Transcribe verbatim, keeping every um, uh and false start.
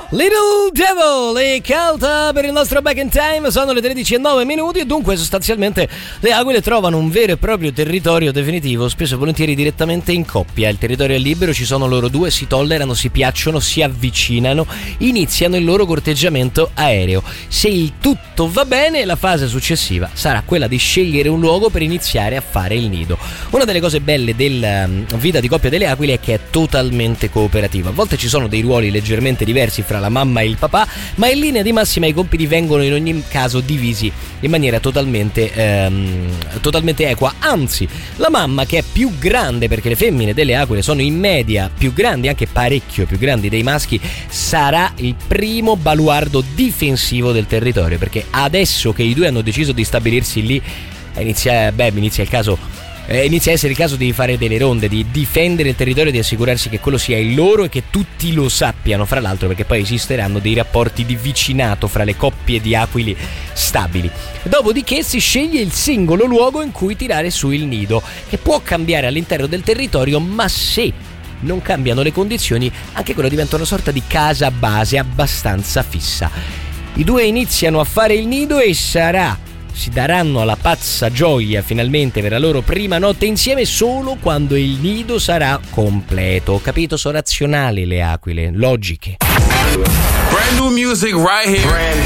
Little Devil e Calta per il nostro Back in Time. Sono le tredici e nove minuti e dunque sostanzialmente le aquile trovano un vero e proprio territorio definitivo, spesso e volentieri direttamente in coppia. Il territorio è libero, ci sono loro due, si tollerano, si piacciono, si avvicinano, iniziano il loro corteggiamento aereo. Se il tutto va bene, la fase successiva sarà quella di scegliere un luogo per iniziare a fare il nido. Una delle cose belle della vita di coppia delle aquile è che è totalmente cooperativa. A volte ci sono dei ruoli leggermente diversi fra la mamma e il papà, ma in linea di massima i compiti vengono in ogni caso divisi in maniera totalmente ehm, totalmente equa. Anzi, la mamma, che è più grande, perché le femmine delle aquile sono in media più grandi, anche parecchio più grandi dei maschi, sarà il primo baluardo difensivo del territorio, perché adesso che i due hanno deciso di stabilirsi lì inizia, beh, inizia il caso Eh, inizia a essere il caso di fare delle ronde, di difendere il territorio, di assicurarsi che quello sia il loro e che tutti lo sappiano, fra l'altro, perché poi esisteranno dei rapporti di vicinato fra le coppie di aquili stabili. Dopodiché si sceglie il singolo luogo in cui tirare su il nido, che può cambiare all'interno del territorio, ma se non cambiano le condizioni, anche quello diventa una sorta di casa base abbastanza fissa. I due iniziano a fare il nido e sarà si daranno alla pazza gioia finalmente per la loro prima notte insieme solo quando il nido sarà completo. Capito? Sono razionali le aquile, logiche. Brand new music right here. Brand